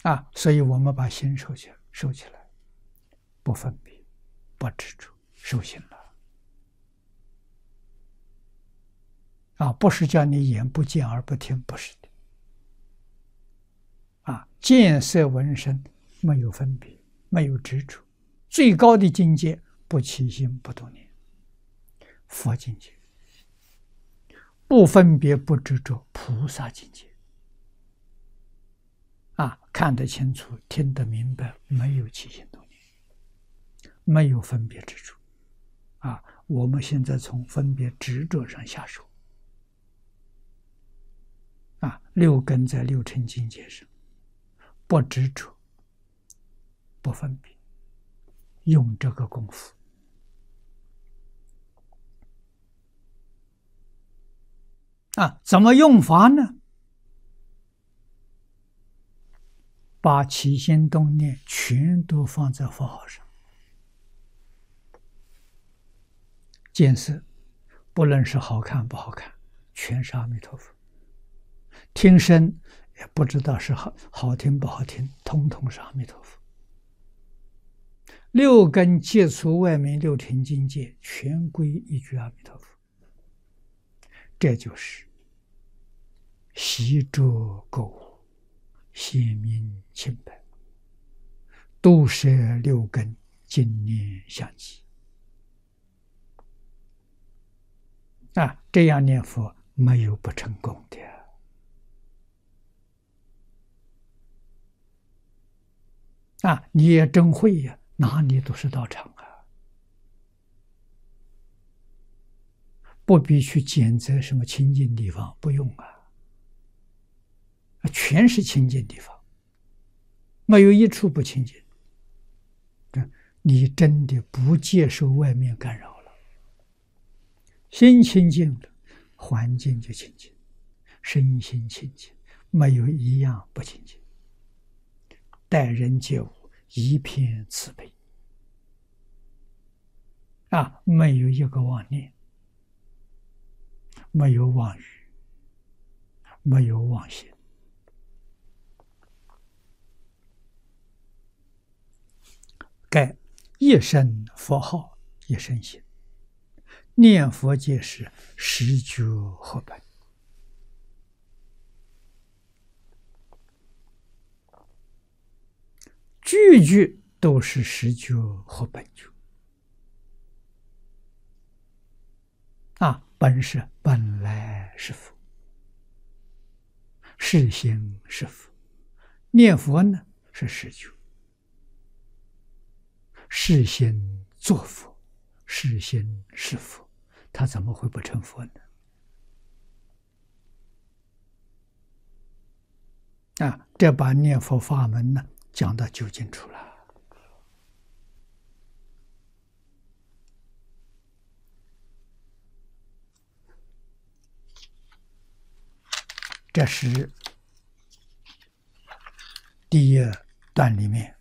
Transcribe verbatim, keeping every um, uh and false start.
啊，所以我们把心收起来，收起来，不分别，不执着，收心了。啊，不是叫你眼不见而不听，不是的。啊，见色闻声没有分别，没有执着，最高的境界不起心不动念，佛境界；不分别不执着，菩萨境界。啊，看得清楚，听得明白，没有起心动念，没有分别执着。啊，我们现在从分别执着上下手。啊，六根在六尘境界上，不执着，不分别，用这个功夫。啊，怎么用法呢？把起心动念全都放在佛号上。见色，不论是好看不好看，全是阿弥陀佛。听声，也不知道是好好听不好听，统统是阿弥陀佛。六根接触外面六尘境界，全归一句阿弥陀佛。这就是习着购物，显明清白，度摄六根，净念相继。啊，这样念佛没有不成功的。啊，你也真会呀，哪里都是道场啊，不必去拣择什么清净地方，不用啊，全是清净地方，没有一处不清净。你真的不接受外面干扰了，心清净了，环境就清净，身心清净，没有一样不清净。待人接物一片慈悲，啊，没有一个妄念，没有妄语，没有妄心。该一声佛号一声心，念佛皆是十觉合本。句句都是十觉和本觉。啊，本是本来是佛，是心是佛。念佛呢是十觉，是心作佛，是心是佛，他怎么会不成佛呢？啊，这把念佛法门呢讲到究竟处了。这是第一段里面